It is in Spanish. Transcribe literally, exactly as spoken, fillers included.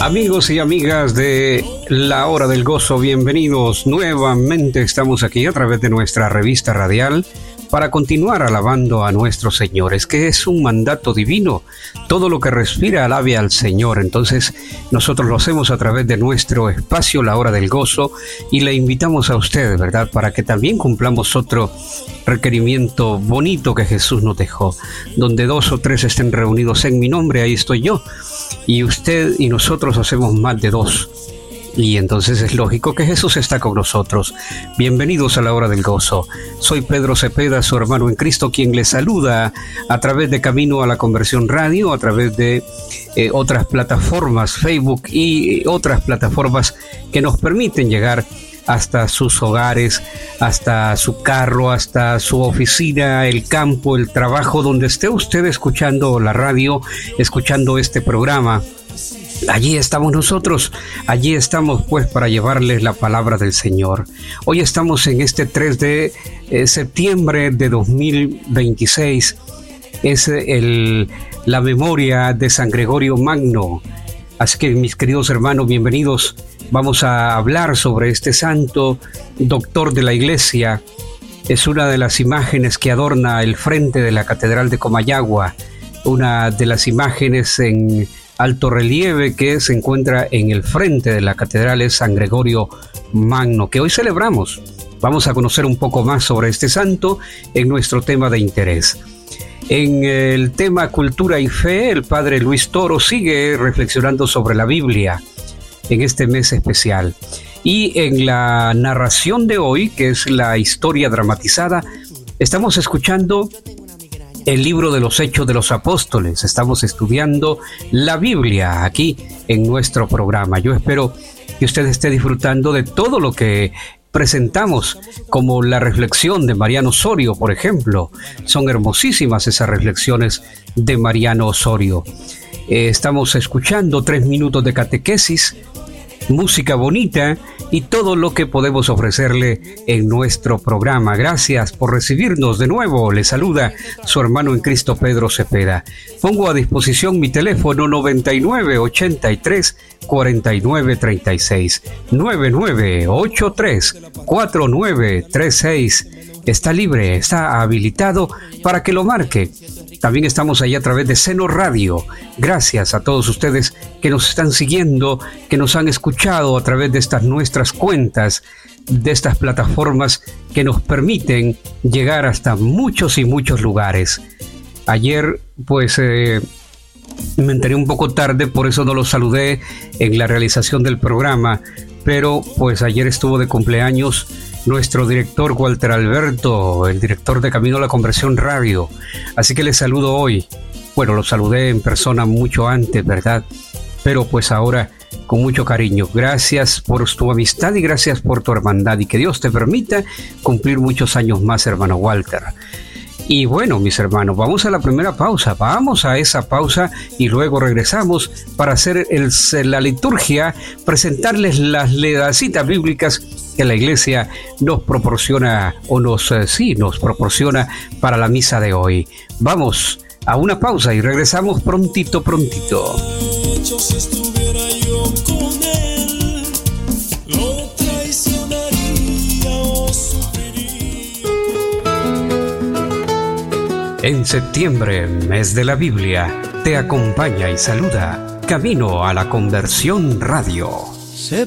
Amigos y amigas de La Hora del Gozo, bienvenidos. Nuevamente estamos aquí a través de nuestra revista radial para continuar alabando a nuestro Señor. Es que es un mandato divino. Todo lo que respira alabe al Señor. Entonces nosotros lo hacemos a través de nuestro espacio La Hora del Gozo y le invitamos a usted, ¿verdad?, para que también cumplamos otro requerimiento bonito que Jesús nos dejó. Donde dos o tres estén reunidos en mi nombre, ahí estoy yo. Y usted y nosotros hacemos más de dos. Y entonces es lógico que Jesús está con nosotros. Bienvenidos a La Hora del Gozo. Soy Pedro Cepeda, su hermano en Cristo, quien les saluda a través de Camino a la Conversión Radio, a través de eh, otras plataformas, Facebook y otras plataformas que nos permiten llegar hasta sus hogares, hasta su carro, hasta su oficina, el campo, el trabajo, donde esté usted escuchando la radio, escuchando este programa. Allí estamos nosotros, allí estamos pues para llevarles la palabra del Señor. Hoy estamos en este tres de septiembre de dos mil veintiséis, es el, la memoria de San Gregorio Magno. Así que mis queridos hermanos, bienvenidos. Vamos a hablar sobre este santo, doctor de la Iglesia. Es una de las imágenes que adorna el frente de la Catedral de Comayagua, una de las imágenes en alto relieve que se encuentra en el frente de la catedral es San Gregorio Magno, que hoy celebramos. Vamos a conocer un poco más sobre este santo en nuestro tema de interés. En el tema cultura y fe, el padre Luis Toro sigue reflexionando sobre la Biblia en este mes especial. Y en la narración de hoy, que es la historia dramatizada, estamos escuchando el libro de los Hechos de los Apóstoles. Estamos estudiando la Biblia aquí en nuestro programa. Yo espero que usted esté disfrutando de todo lo que presentamos, como la reflexión de Mariano Osorio, por ejemplo. Son hermosísimas esas reflexiones de Mariano Osorio. Eh, estamos escuchando tres minutos de catequesis, música bonita y todo lo que podemos ofrecerle en nuestro programa. Gracias por recibirnos de nuevo. Le saluda su hermano en Cristo, Pedro Cepeda. Pongo a disposición mi teléfono noventa y nueve, ochenta y tres, cuarenta y nueve, treinta y seis. noventa y nueve, ochenta y tres, cuarenta y nueve, treinta y seis. Está libre, está habilitado para que lo marque. También estamos ahí a través de Seno Radio. Gracias a todos ustedes que nos están siguiendo, que nos han escuchado a través de estas nuestras cuentas, de estas plataformas que nos permiten llegar hasta muchos y muchos lugares. Ayer, pues, eh, me enteré un poco tarde, por eso no los saludé en la realización del programa, pero pues ayer estuvo de cumpleaños nuestro director Walter Alberto, el director de Camino a la Conversión Radio. Así que les saludo hoy. Bueno, lo saludé en persona mucho antes, ¿verdad? Pero pues ahora con mucho cariño. Gracias por tu amistad y gracias por tu hermandad. Y que Dios te permita cumplir muchos años más, hermano Walter. Y bueno, mis hermanos, vamos a la primera pausa. Vamos a esa pausa y luego regresamos para hacer el, la liturgia, presentarles las, las citas bíblicas que la Iglesia nos proporciona, o nos, eh, sí, nos proporciona para la misa de hoy. Vamos a una pausa y regresamos prontito, prontito. Si estuviera yo con él, lo traicionaría o sufriría. En septiembre, mes de la Biblia, te acompaña y saluda Camino a la Conversión Radio. Se